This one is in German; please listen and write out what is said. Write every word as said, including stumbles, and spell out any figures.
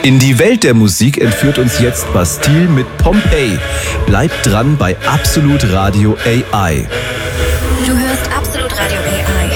In die Welt der Musik entführt uns jetzt Bastille mit Pompeii. Bleibt dran bei Absolut Radio A I. Du hörst Absolut Radio A I.